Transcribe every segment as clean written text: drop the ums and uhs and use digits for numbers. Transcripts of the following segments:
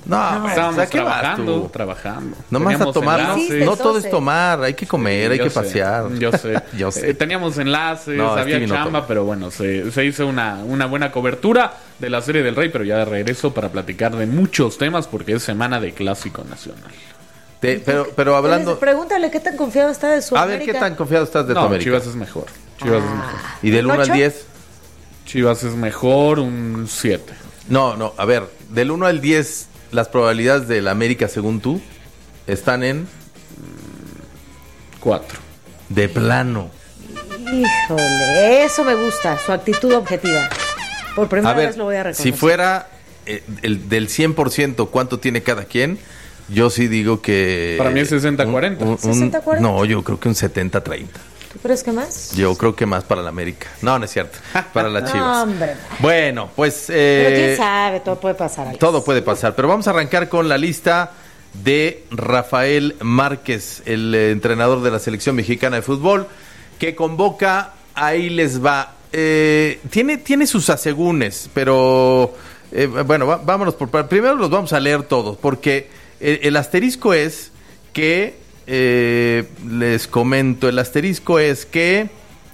No, estábamos ¿qué vas trabajando. No más a tomar, enlaces. no todo es tomar, hay que comer, hay que pasear. Yo sé. Yo sé. Teníamos enlaces, No, había Stevie no chamba, toma. pero bueno, se hizo una buena cobertura de la Serie del Rey, pero ya de regreso para platicar de muchos temas porque es semana de Clásico Nacional. Pero hablando... Pregúntale qué tan confiado está de su A ver, ¿qué tan confiado estás de tu América? Chivas es mejor. Chivas es mejor. ¿Y del 1 al 10? Chivas es mejor, un 7. No, a ver, del 1 al 10, las probabilidades del América, según tú, están en... 4. De plano. Híjole, eso me gusta, su actitud objetiva. Por primera vez lo voy a reconocer. Si fuera el del 100%, ¿cuánto tiene cada quien? Yo sí digo que... Para mí es 60-40. ¿60-40? No, yo creo que un 70-30. ¿Tú crees que más? Yo creo que más para la América. No es cierto. Para las Chivas. No, hombre. Bueno, pues... Pero quién sabe, todo puede pasar. Alex. Todo puede pasar. Pero vamos a arrancar con la lista de Rafael Márquez, el entrenador de la selección mexicana de fútbol, que convoca, ahí les va. Tiene sus asegúnes, pero bueno, vámonos por... Primero los vamos a leer todos, porque el asterisco es que... les comento, el asterisco es que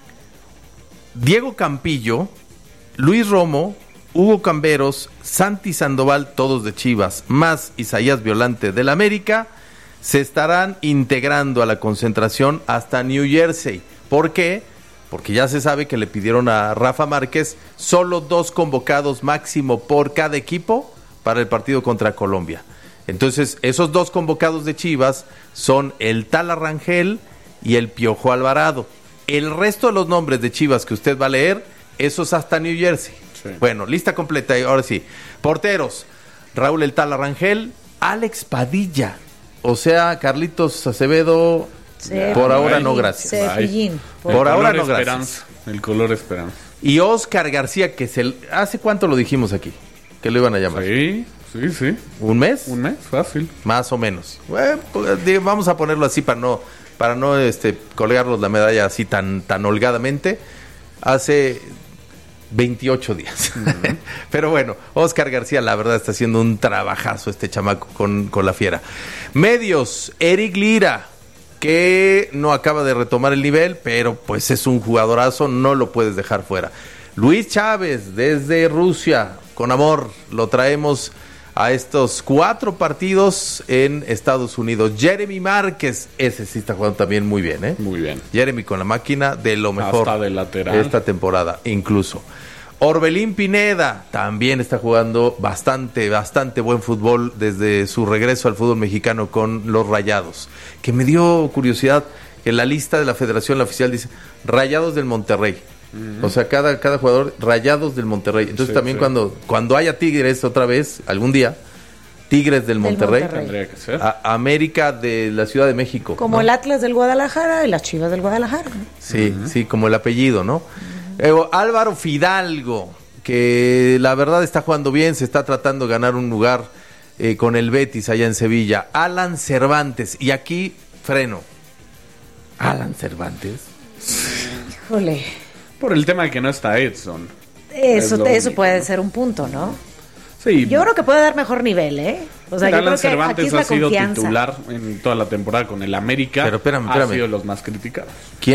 Diego Campillo, Luis Romo, Hugo Camberos, Santi Sandoval, todos de Chivas, más Isaías Violante del América, se estarán integrando a la concentración hasta New Jersey. ¿Por qué? Porque ya se sabe que le pidieron a Rafa Márquez solo 2 convocados máximo por cada equipo para el partido contra Colombia. Entonces, esos 2 convocados de Chivas son el Tala Rangel y el Piojo Alvarado. El resto de los nombres de Chivas que usted va a leer, esos hasta New Jersey. Sí. Bueno, lista completa, y ahora sí. Porteros, Raúl el Tala Rangel, Alex Padilla, o sea, Carlitos Acevedo, por ahora no gracias. Por ahora no gracias. El color esperanza. Y Oscar García, que ¿hace cuánto lo dijimos aquí? Que lo iban a llamar. Sí. ¿Un mes? Un mes, fácil. Más o menos. Bueno, vamos a ponerlo así para no colgarnos la medalla así tan holgadamente. Hace 28 días. Uh-huh. Pero bueno, Oscar García, la verdad, está haciendo un trabajazo este chamaco con la fiera. Medios, Eric Lira, que no acaba de retomar el nivel, pero pues es un jugadorazo, no lo puedes dejar fuera. Luis Chávez, desde Rusia, con amor, lo traemos a estos 4 partidos en Estados Unidos. Jeremy Márquez, ese sí está jugando también muy bien, ¿eh? Muy bien. Jeremy con la máquina de lo mejor. Hasta de lateral. Esta temporada, incluso. Orbelín Pineda también está jugando bastante buen fútbol desde su regreso al fútbol mexicano con los Rayados. Que me dio curiosidad, en la lista de la Federación, la oficial dice Rayados del Monterrey. Uh-huh. O sea, cada jugador, Rayados del Monterrey. Entonces sí, también cuando haya Tigres otra vez, algún día, Tigres del Monterrey. Tendría que ser. América de la Ciudad de México. Como ¿no? El Atlas del Guadalajara y las Chivas del Guadalajara. ¿No? Sí, sí, como el apellido, ¿no? Álvaro Fidalgo, que la verdad está jugando bien, se está tratando de ganar un lugar con el Betis allá en Sevilla. Alan Cervantes, y aquí freno. Alan Cervantes. Híjole. Por el tema de que no está Edson. Eso puede ser un punto, ¿no? Sí. Yo creo que puede dar mejor nivel, ¿eh? O sea, Alan yo creo Cervantes que aquí ha sido confianza. titular en toda la temporada con el América. Pero espérame. Ha sido los más criticados.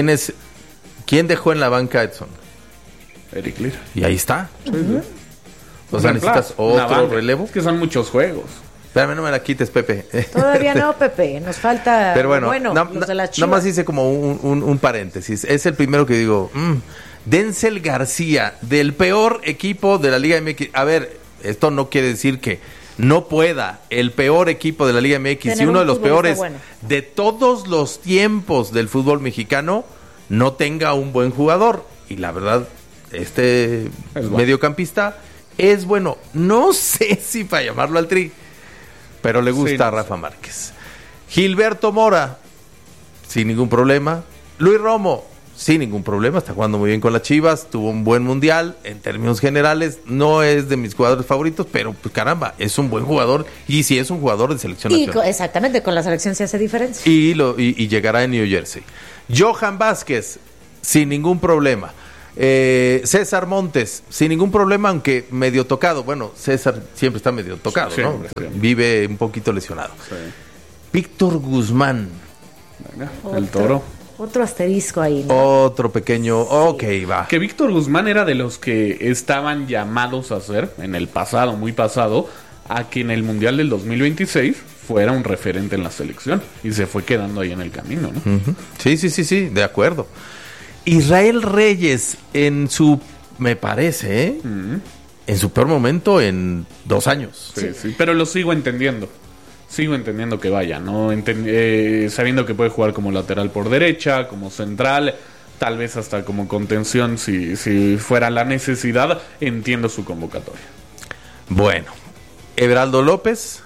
¿Quién dejó en la banca a Edson? Eric Lira. Y ahí está. Uh-huh. O sea, necesitas otro relevo. Es que son muchos juegos. Espérame, no me la quites, Pepe. Todavía no, Pepe. Nos falta. Pero bueno, los de las Chivas. nomás hice como un paréntesis. Es el primero que digo. Denzel García, del peor equipo de la Liga MX. A ver, esto no quiere decir que no pueda el peor equipo de la Liga MX y uno de los peores de todos los tiempos del fútbol mexicano no tenga un buen jugador. Y la verdad, este mediocampista es bueno. No sé si para llamarlo al Tri, pero le gusta a Rafa Márquez. Gilberto Mora, sin ningún problema. Luis Romo, sin ningún problema, está jugando muy bien con las Chivas, tuvo un buen mundial, en términos generales, no es de mis jugadores favoritos, pero pues caramba, es un buen jugador, y si es un jugador de selección nacional. Exactamente, con la selección se hace diferencia. Y llegará en New Jersey. Johan Vázquez, sin ningún problema. César Montes, sin ningún problema, aunque medio tocado. Bueno, César siempre está medio tocado, Sí, ¿no? siempre. Vive un poquito lesionado. Sí. Víctor Guzmán, Venga, el Toro. Otro asterisco ahí, ¿no? otro pequeño... Ok, va. Que Víctor Guzmán era de los que estaban llamados a ser, en el pasado, muy pasado, a que en el Mundial del 2026 fuera un referente en la selección. Y se fue quedando ahí en el camino, ¿no? Ujú. Sí, de acuerdo. Israel Reyes en su... Me parece, en su peor momento en 2 años. Sí. Pero lo sigo entendiendo. Sigo entendiendo que vaya, ¿no? Sabiendo que puede jugar como lateral por derecha, como central, tal vez hasta como contención si fuera la necesidad. Entiendo su convocatoria. Bueno, Everaldo López,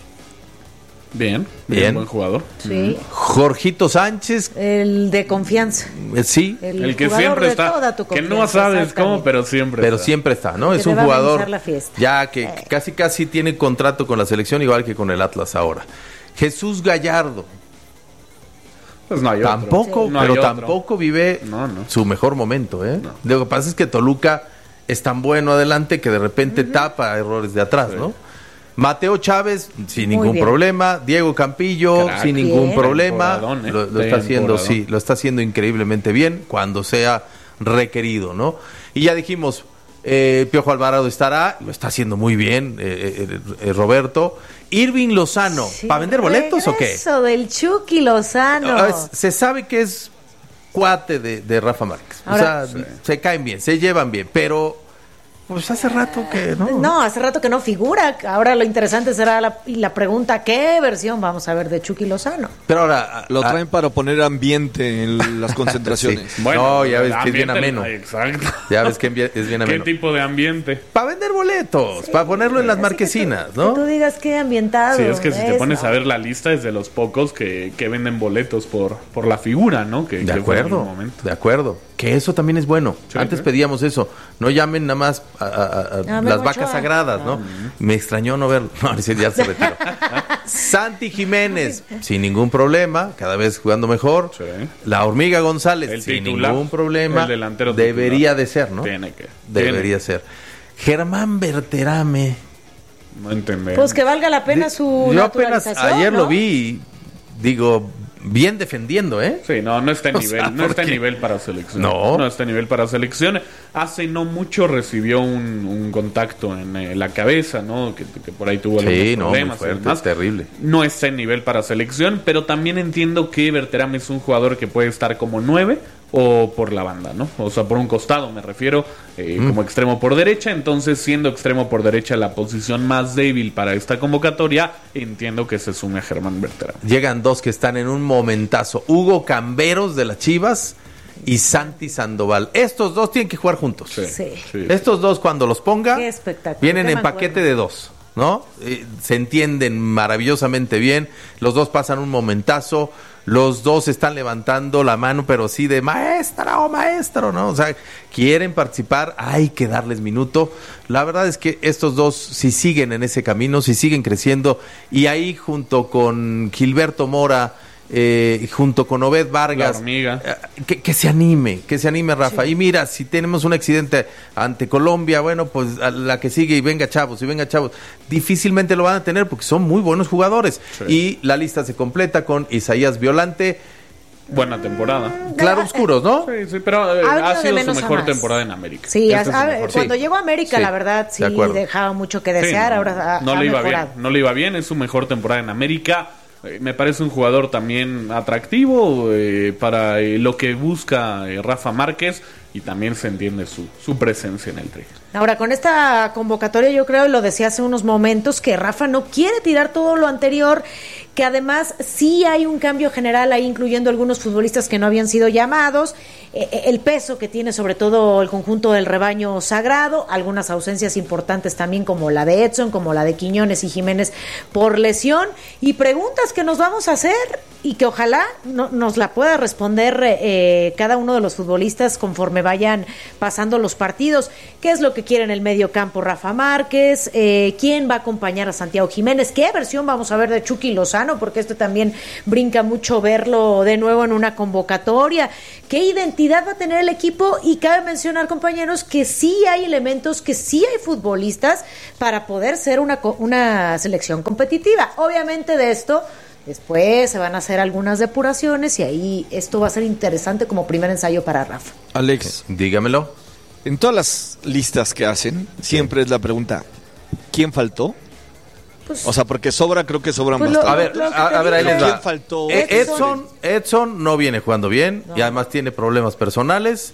Bien. Buen jugador. Sí. Jorgito Sánchez, El de confianza. sí, El que jugador siempre de está, toda tu que no confianza, sabes cómo, exactamente. pero siempre pero está. siempre está, ¿no? Que Es te un va a jugador amenizar la fiesta. ya que casi tiene contrato con la selección, igual que con el Atlas ahora. Jesús Gallardo, Pues no hay otro. tampoco, No hay pero otro. tampoco vive No. su mejor momento, ¿eh? No. Lo que pasa es que Toluca es tan bueno adelante que de repente tapa errores de atrás, ¿no? Mateo Chávez, sin Muy ningún bien. problema. Diego Campillo, Crack. sin ningún Bien. problema. Temporadón, ¿eh? Lo está haciendo, Temporadón. sí, lo está haciendo increíblemente bien cuando sea requerido, ¿no? Y ya dijimos, Piojo Alvarado estará, lo está haciendo muy bien, Roberto. Irving Lozano, Sí, ¿para vender boletos o qué? Eso del Chucky Lozano. Se sabe que es cuate de Rafa Márquez. Ahora- o sea, se caen bien, se llevan bien, pero pues hace rato que no. No, hace rato que no figura. Ahora lo interesante será la pregunta, ¿qué versión vamos a ver de Chucky Lozano? Pero ahora Lo traen para poner ambiente en las concentraciones. Sí. No, ya ves que es bien ambiente- ameno. Exacto. Ya ves que es bien ¿Qué ameno. tipo de ambiente? Para vender boletos, para ponerlo en las Así marquesinas, que tú ¿no? digas qué ambientado. Sí, es que si te pones ¿no? a ver la lista es de los pocos que venden boletos por la figura, ¿no? Que De fue en acuerdo, un momento. de acuerdo. Que eso también es bueno. Sí, Antes sí. pedíamos eso. No llamen nada más a Memo las Ochoa. vacas sagradas, ¿no? Me extrañó no verlo. No, ese ya se retiró. Santi Jiménez, sin ningún problema, cada vez jugando mejor. Sí. La Hormiga González, El sin titular, ningún problema. el delantero Debería titular. de ser, ¿no? Debería ser. Germán Berterame. No entendemos. Pues que valga la pena su Yo apenas naturalización, ayer ¿no? lo vi y digo, bien defendiendo, ¿eh? Sí, no está en O nivel, sea, no está en porque- nivel para selección. No. está en nivel para selección. Hace no mucho recibió un contacto en la cabeza, ¿no? Que por ahí tuvo algunos Sí, no, muy problemas y fuerte, demás. es terrible. No está en nivel para selección, pero también entiendo que Berterame es un jugador que puede estar como 9 o por la banda, ¿no? O sea, por un costado me refiero, como extremo por derecha. Entonces, siendo extremo por derecha la posición más débil para esta convocatoria, entiendo que se sume a Germán Berterame. Llegan dos que están en un momentazo. Hugo Camberos de las Chivas y Santi Sandoval. Estos dos tienen que jugar juntos. Sí. Estos dos cuando los ponga Qué espectáculo, vienen qué en paquete mancuerna. de dos, ¿no? Se entienden maravillosamente bien. Los dos pasan un momentazo. Los dos están levantando la mano, pero sí de maestra o maestro, ¿no? O sea, quieren participar, hay que darles minuto. La verdad es que estos dos, si siguen en ese camino, si siguen creciendo, y ahí junto con Gilberto Mora, junto con Obed Vargas, La Hormiga. que se anime Rafa. Y mira, si tenemos un accidente ante Colombia, bueno, pues a la que sigue y venga chavos, difícilmente lo van a tener porque son muy buenos jugadores. Sí. Y la lista se completa con Isaías Violante, Buena temporada. claroscuros, ¿no? Sí, pero Ha venido ha de sido su menos a mejor más. temporada en América. Sí, Esta es su mejor. cuando Sí. llegó a América, Sí, la verdad, sí de acuerdo. dejaba mucho que Sí, desear. no, Ahora no ha le iba mejorado. bien, no le iba bien, es su mejor temporada en América. Me parece un jugador también atractivo para lo que busca Rafa Márquez, y también se entiende su presencia en el Tri. Ahora, con esta convocatoria yo creo, lo decía hace unos momentos, que Rafa no quiere tirar todo lo anterior, que además sí hay un cambio general ahí, incluyendo algunos futbolistas que no habían sido llamados, el peso que tiene sobre todo el conjunto del rebaño sagrado, algunas ausencias importantes también como la de Edson, como la de Quiñones y Jiménez por lesión, y preguntas que nos vamos a hacer y que ojalá nos la pueda responder cada uno de los futbolistas conforme conforme vayan pasando los partidos. ¿Qué es lo que quiere en el medio campo Rafa Márquez? ¿Quién va a acompañar a Santiago Jiménez? ¿Qué versión vamos a ver de Chucky Lozano? Porque esto también brinca mucho verlo de nuevo en una convocatoria. ¿Qué identidad va a tener el equipo? Y cabe mencionar, compañeros, que sí hay elementos, que sí hay futbolistas para poder ser una selección competitiva. Obviamente de esto después se van a hacer algunas depuraciones y ahí esto va a ser interesante como primer ensayo para Rafa. Alex, dígamelo. en todas las listas que hacen, siempre es la pregunta, ¿quién faltó? Pues, O sea, porque creo que sobran Pues bastante. A ver, ahí les ¿Quién va. faltó? Edson no viene jugando bien y además tiene problemas personales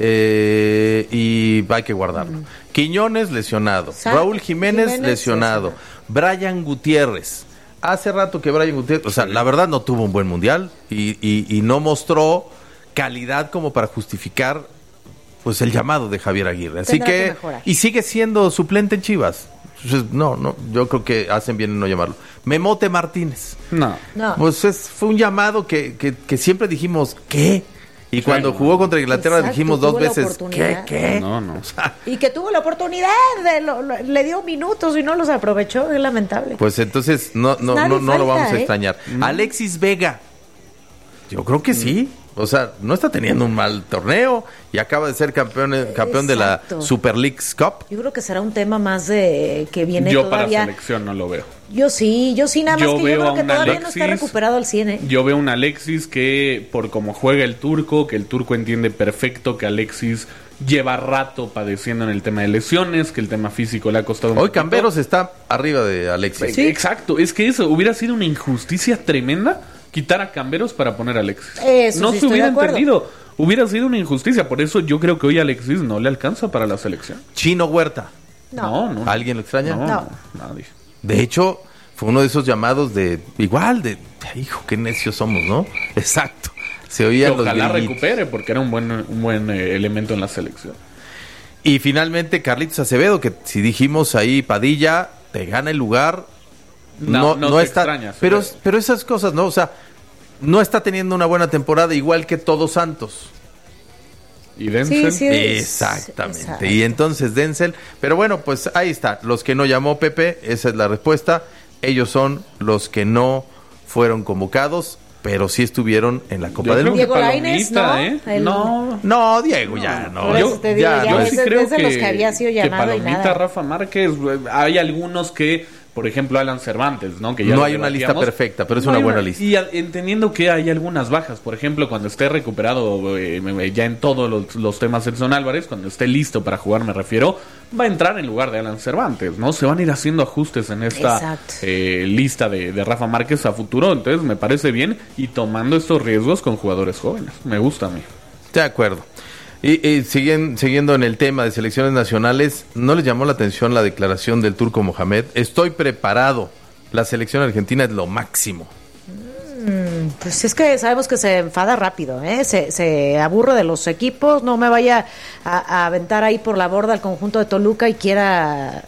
y hay que guardarlo. Quiñones lesionado, Raúl Jiménez lesionado, Brian Gutiérrez. Hace rato que Brian Gutiérrez, o sea, la verdad no tuvo un buen mundial y no mostró calidad como para justificar pues el llamado de Javier Aguirre. Así Tendrá que mejorar. y sigue siendo suplente en Chivas. Entonces, no, yo creo que hacen bien en no llamarlo. Memote Martínez. No. Pues fue un llamado que siempre dijimos, ¿qué? Y cuando jugó contra Inglaterra Exacto, dijimos tuvo 2 la veces, oportunidad. ¿qué? No. O sea, y que tuvo la oportunidad, le dio minutos y no los aprovechó, es lamentable. pues entonces no Nadie lo vamos falta, a extrañar. Alexis Vega, yo creo que sí. O sea, no está teniendo un mal torneo y acaba de ser campeón de la Exacto. Super Leagues Cup. Yo creo que será un tema más de que viene Yo todavía. para selección no lo veo. Yo sí, nada más Yo que yo veo creo a que un todavía no Alexis, está recuperado al 100, ¿eh? Yo veo un Alexis que, por cómo juega el turco, que el turco entiende perfecto que Alexis lleva rato padeciendo en el tema de lesiones, que el tema físico le ha costado un Hoy poquito. Camberos está arriba de Alexis. Sí, exacto. Es que eso hubiera sido una injusticia tremenda quitar a Camberos para poner a Alexis. Eso no sí se estoy hubiera de acuerdo. entendido. Hubiera sido una injusticia. Por eso yo creo que hoy Alexis no le alcanza para la selección. Chino Huerta, No. ¿alguien lo extraña? No. Nadie. De hecho, fue uno de esos llamados de hijo, qué necios somos, ¿no? Exacto. Se Que oían los ojalá grillitos. recupere porque era un buen elemento en la selección. Y finalmente Carlitos Acevedo, que si dijimos ahí Padilla, te gana el lugar. No te está. extrañas, Pero esas cosas, ¿no? O sea, no está teniendo una buena temporada igual que Todos Santos. Y Denzel. Sí, Exactamente. Exacto. Y entonces Denzel, pero bueno, pues ahí está. Los que no llamó Pepe, esa es la respuesta. Ellos son los que no fueron convocados, pero sí estuvieron en la Copa Yo del creo Mundo. que Diego Lainez, palomita, ¿no? ¿eh? No. No, Diego, ya no. Por eso te digo, ya Yo es sí de creo los que había sido llamado y Palomita, nada. Rafa Márquez, hay algunos que, por ejemplo, Alan Cervantes, ¿no? Que ya No lo hay una lista debatíamos. perfecta, pero es No una hay buena lista. Y entendiendo que hay algunas bajas, por ejemplo, cuando esté recuperado ya en todos los temas Edson Álvarez, cuando esté listo para jugar, me refiero, va a entrar en lugar de Alan Cervantes, ¿no? Se van a ir haciendo ajustes en esta Exacto. lista de Rafa Márquez a futuro, entonces me parece bien y tomando estos riesgos con jugadores jóvenes. Me gusta a mí. De acuerdo. Y siguiendo en el tema de selecciones nacionales, ¿no les llamó la atención la declaración del Turco Mohamed? Estoy preparado. La selección argentina es lo máximo. Pues es que sabemos que se enfada rápido, ¿eh? Se aburre de los equipos, no me vaya a aventar ahí por la borda al conjunto de Toluca y quiera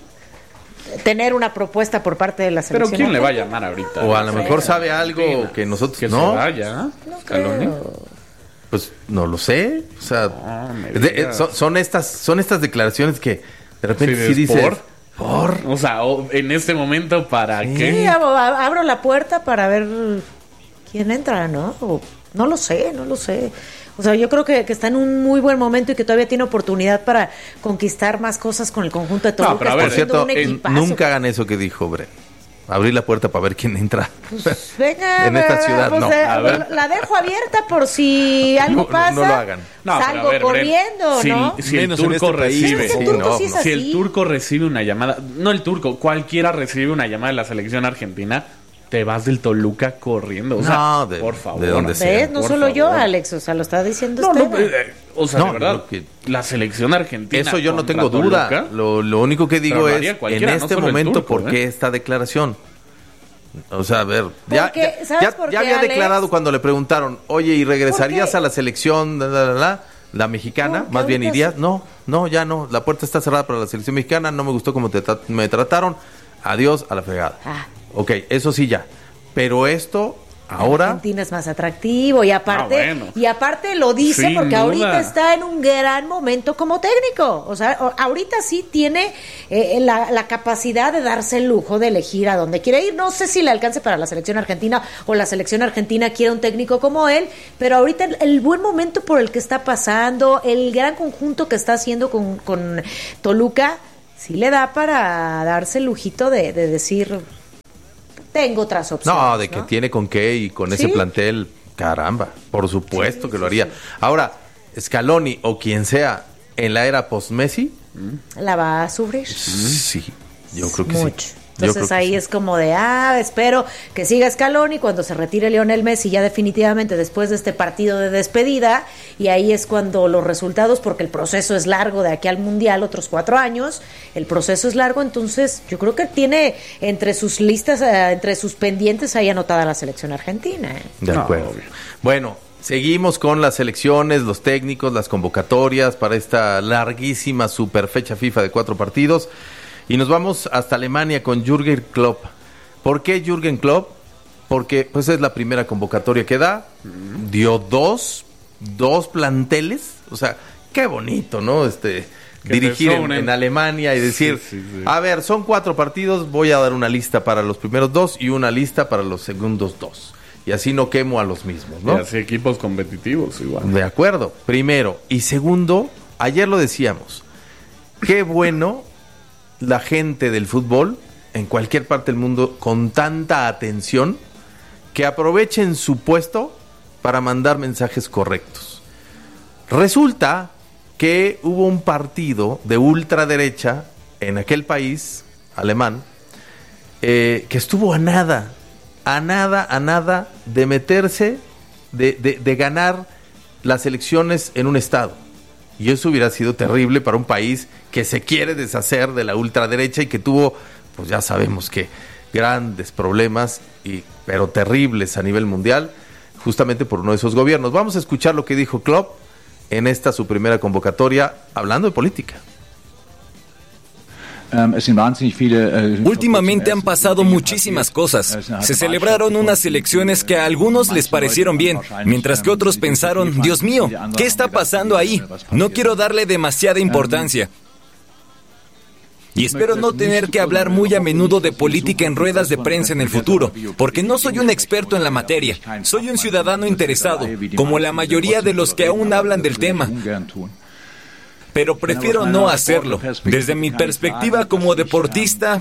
tener una propuesta por parte de la Pero selección. ¿quién le va a llamar ahorita? O a lo mejor sabe algo que nosotros que no. se vaya, No Scaloni. creo. Pues no lo sé. O sea, No, me digas. son estas declaraciones que de repente Sí, sí dices. ¿por? O sea, en este momento, ¿para Sí, qué? abro la puerta para ver quién entra, ¿no? No lo sé. O sea, yo creo que está en un muy buen momento y que todavía tiene oportunidad para conquistar más cosas con el conjunto de Toluca. No, pero a ver, Por Está haciendo cierto, un equipazo. nunca hagan eso que dijo Bren. Abrir la puerta para ver quién entra. Pues venga, En esta ciudad, pues, no. A ver. la dejo abierta por si algo No, pasa. no lo hagan. No, pero Salgo a ver, Bren, corriendo, ¿no? Si el Menos en turco este país, recibe... Es que el Sí, turco no, sí es no. Si el así. turco recibe una llamada, no el turco, cualquiera recibe una llamada de la selección argentina, te vas del Toluca corriendo. O sea, No, por favor. de donde sea. ¿Ves? No por solo yo, favor. Alex, o sea, lo está diciendo No, usted. o sea, No, de verdad, lo que- la selección argentina. Eso yo no contra tengo duda. Toluca, Lo único que digo Tramaría es, en cualquiera, no este solo el momento, turco, ¿por qué esta declaración? O sea, a ver, Porque, ¿sabes por ya qué, había Alex? declarado cuando le preguntaron, oye, ¿y regresarías ¿Por qué? a la selección, la mexicana? Porque Más bien ahorita irías. No, ya no. La puerta está cerrada para la selección mexicana. No me gustó cómo me trataron. Adiós a la fregada. Ah. Ok, eso sí ya. Pero esto Ahora Argentina es más atractivo y aparte, lo dice Sin porque duda. ahorita está en un gran momento como técnico. O sea, ahorita sí tiene la capacidad de darse el lujo de elegir a dónde quiere ir. No sé si le alcance para la selección argentina o la selección argentina quiere un técnico como él, pero ahorita el buen momento por el que está pasando, el gran conjunto que está haciendo con Toluca, sí le da para darse el lujito de decir... Tengo otras opciones. No, de que tiene con qué y con ese plantel, caramba, por supuesto que lo haría. Ahora, Scaloni o quien sea en la era post-Messi, ¿la va a sufrir? sí, yo creo que mucho. sí. Entonces ahí es como de, espero que siga Scaloni cuando se retire Lionel Messi ya definitivamente después de este partido de despedida, y ahí es cuando los resultados, porque el proceso es largo de aquí al Mundial, otros 4 años, el proceso es largo, entonces yo creo que tiene entre sus listas, entre sus pendientes ahí anotada la selección argentina. De acuerdo. Bueno, seguimos con las selecciones, los técnicos, las convocatorias para esta larguísima super fecha FIFA de 4 partidos. Y nos vamos hasta Alemania con Jürgen Klopp. ¿Por qué Jürgen Klopp? Porque pues es la primera convocatoria que da. Dio dos planteles. O sea, qué bonito, ¿no? Dirigir en Alemania y decir, sí. A ver, son 4 partidos, voy a dar una lista para los primeros 2 y una lista para los segundos 2. Y así no quemo a los mismos, ¿no? Y así equipos competitivos igual. De acuerdo, primero. Y segundo, ayer lo decíamos, qué bueno la gente del fútbol en cualquier parte del mundo con tanta atención que aprovechen su puesto para mandar mensajes correctos. Resulta que hubo un partido de ultraderecha en aquel país alemán que estuvo a nada de meterse, de ganar las elecciones en un estado. Y eso hubiera sido terrible para un país que se quiere deshacer de la ultraderecha y que tuvo, pues ya sabemos que grandes problemas, pero terribles a nivel mundial, justamente por uno de esos gobiernos. Vamos a escuchar lo que dijo Klopp en esta su primera convocatoria, hablando de política. Últimamente han pasado muchísimas cosas. Se celebraron unas elecciones que a algunos les parecieron bien, mientras que otros pensaron, Dios mío, ¿qué está pasando ahí? No quiero darle demasiada importancia. Y espero no tener que hablar muy a menudo de política en ruedas de prensa en el futuro, porque no soy un experto en la materia. Soy un ciudadano interesado, como la mayoría de los que aún hablan del tema. Pero prefiero no hacerlo. Desde mi perspectiva como deportista,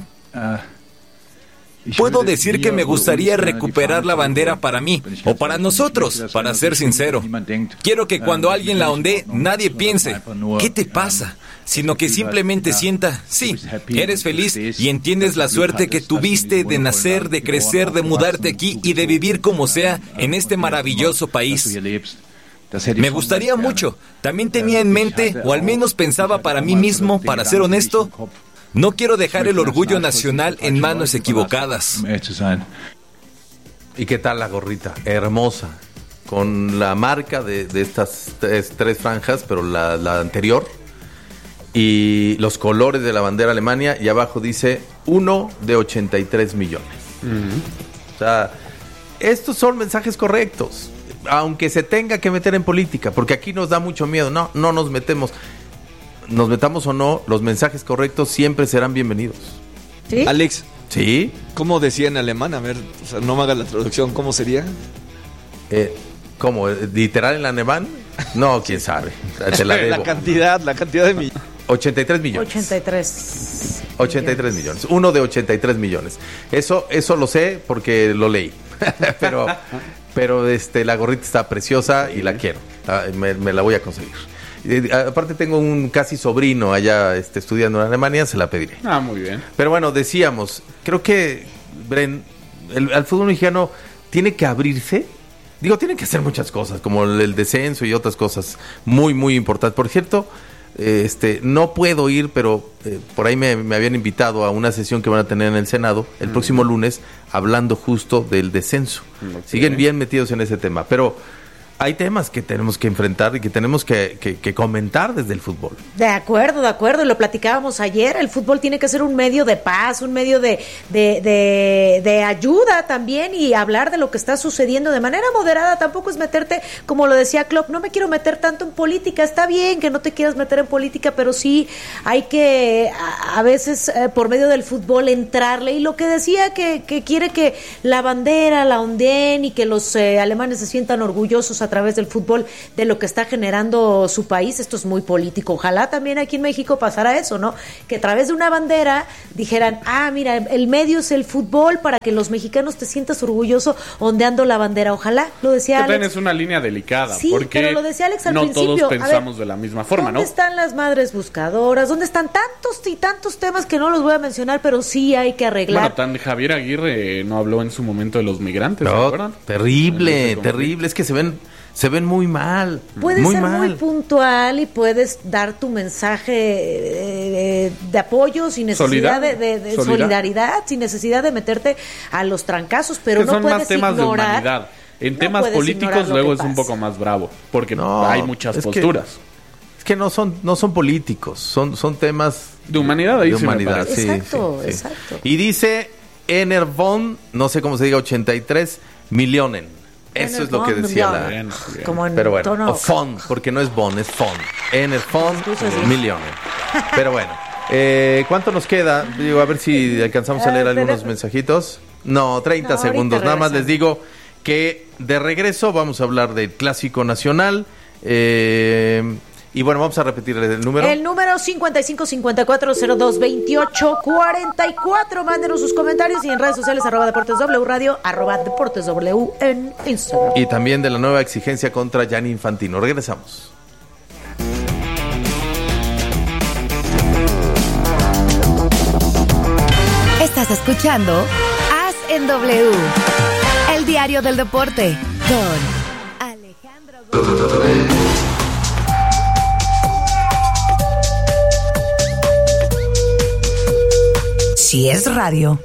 puedo decir que me gustaría recuperar la bandera para mí, o para nosotros, para ser sincero. Quiero que cuando alguien la ondee, nadie piense, ¿qué te pasa? Sino que simplemente sienta, sí, eres feliz y entiendes la suerte que tuviste de nacer, de crecer, de mudarte aquí y de vivir como sea en este maravilloso país. Me gustaría mucho. También tenía en mente, o al menos pensaba para mí mismo, para ser honesto, no quiero dejar el orgullo nacional en manos equivocadas. ¿Y qué tal la gorrita? Hermosa. Con la marca de estas tres franjas, pero la anterior. Y los colores de la bandera Alemania. Y abajo dice 1 de 83 millones. O sea, estos son mensajes correctos. Aunque se tenga que meter en política, porque aquí nos da mucho miedo. No nos metemos. Nos metamos o no, los mensajes correctos siempre serán bienvenidos. ¿Sí? Alex, ¿sí? ¿Cómo decía en alemán? A ver, o sea, no me hagas la traducción. ¿Cómo sería? ¿Cómo? ¿Literal en alemán? No, quién sabe. Te la debo. La cantidad de millones. 83 millones. 83 millones. 1 de 83 millones. Eso lo sé porque lo leí. pero la gorrita está preciosa y la quiero. Me la voy a conseguir. Aparte tengo un casi sobrino allá estudiando en Alemania, se la pediré. Muy bien. Pero bueno, decíamos, creo que Bren, el fútbol mexicano tiene que abrirse. Digo, tiene que hacer muchas cosas, como el descenso y otras cosas muy, muy importantes. Por cierto, no puedo ir, pero por ahí me habían invitado a una sesión que van a tener en el Senado el próximo lunes, hablando justo del descenso. Okay. Siguen bien metidos en ese tema, pero hay temas que tenemos que enfrentar y que tenemos que comentar desde el fútbol. De acuerdo, y lo platicábamos ayer, el fútbol tiene que ser un medio de paz, un medio de ayuda también, y hablar de lo que está sucediendo de manera moderada. Tampoco es meterte, como lo decía Klopp, no me quiero meter tanto en política. Está bien que no te quieras meter en política, pero sí hay que a veces por medio del fútbol entrarle. Y lo que decía que quiere que la bandera la ondeen y que los alemanes se sientan orgullosos a través del fútbol de lo que está generando su país, esto es muy político. Ojalá también aquí en México pasara eso, ¿no? Que a través de una bandera dijeran, mira, el medio es el fútbol, para que los mexicanos te sientas orgulloso ondeando la bandera. Ojalá, lo decía Alex. También es una línea delicada, sí, porque pero lo decía Alex al no principio. todos pensamos de la misma forma, ¿no? ¿Dónde están las madres buscadoras? ¿Dónde están tantos y tantos temas que no los voy a mencionar, pero sí hay que arreglar? Bueno, Javier Aguirre no habló en su momento de los migrantes, ¿se acuerdan? Terrible, es que se ven muy mal. Puedes ser muy puntual y puedes dar tu mensaje de apoyo sin necesidad de solidaridad, sin necesidad de meterte a los trancazos, pero no puedes más temas ignorar. De humanidad. En temas políticos luego es un poco más bravo, porque hay muchas posturas. Es que no son políticos, son temas de humanidad. Ahí de humanidad, sí, exacto. Y dice Enervon, no sé cómo se diga, 83 millones. Eso es lo que decía como en pero bueno, tono... o fon, porque no es bon, es fon. Enerfon, millones. Pero bueno, ¿cuánto nos queda? Digo, a ver si alcanzamos a leer algunos mensajitos. No, 30 segundos. Nada más les digo que de regreso vamos a hablar del Clásico Nacional. Y bueno, vamos a repetir el número. El número 5554022844. Mándenos sus comentarios y en redes sociales @DeportesW Radio, @DeportesW en Instagram. Y también de la nueva exigencia contra Gianni Infantino. Regresamos. Estás escuchando Haz en W, el diario del deporte, con Alejandro Gómez. Si es radio,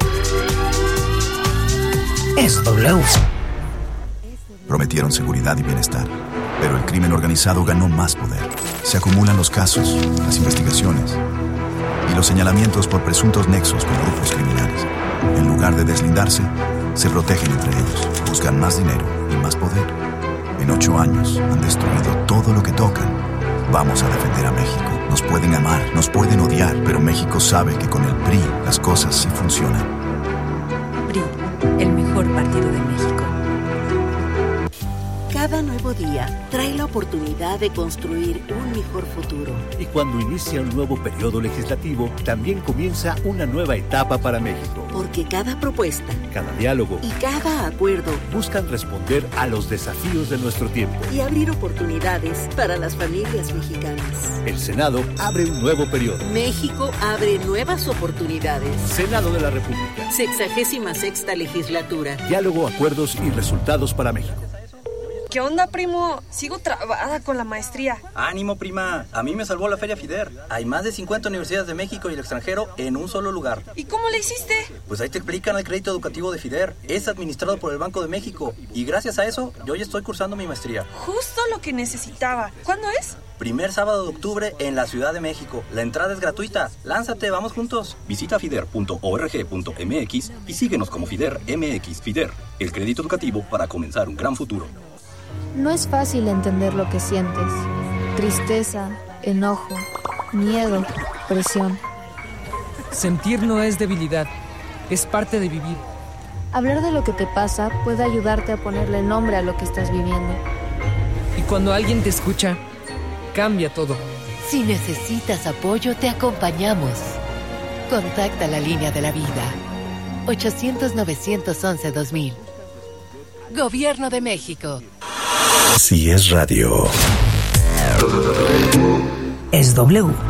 es W. Prometieron seguridad y bienestar, pero el crimen organizado ganó más poder. Se acumulan los casos, las investigaciones y los señalamientos por presuntos nexos con grupos criminales. En lugar de deslindarse, se protegen entre ellos, buscan más dinero y más poder. En 8 años han destruido todo lo que tocan. Vamos a defender a México. Nos pueden amar, nos pueden odiar, pero México sabe que con el PRI las cosas sí funcionan. PRI, el mejor partido de México. Cada nuevo día trae la oportunidad de construir un mejor futuro. Y cuando inicia un nuevo periodo legislativo, también comienza una nueva etapa para México. Porque cada propuesta, cada diálogo y cada acuerdo buscan responder a los desafíos de nuestro tiempo y abrir oportunidades para las familias mexicanas. El Senado abre un nuevo periodo. México abre nuevas oportunidades. Senado de la República. 66ª legislatura. Diálogo, acuerdos y resultados para México. ¿Qué onda, primo? Sigo trabada con la maestría. Ánimo, prima. A mí me salvó la Feria FIDER. Hay más de 50 universidades de México y el extranjero en un solo lugar. ¿Y cómo le hiciste? Pues ahí te explican el crédito educativo de FIDER. Es administrado por el Banco de México. Y gracias a eso, yo ya estoy cursando mi maestría. Justo lo que necesitaba. ¿Cuándo es? Primer sábado de octubre en la Ciudad de México. La entrada es gratuita. Lánzate, vamos juntos. Visita fider.org.mx y síguenos como FIDER MX. FIDER, el crédito educativo para comenzar un gran futuro. No es fácil entender lo que sientes. Tristeza, enojo, miedo, presión. Sentir no es debilidad, es parte de vivir. Hablar de lo que te pasa puede ayudarte a ponerle nombre a lo que estás viviendo. Y cuando alguien te escucha, cambia todo. Si necesitas apoyo, te acompañamos. Contacta la línea de la vida. 800-911-2000. Gobierno de México. Si es radio, es W.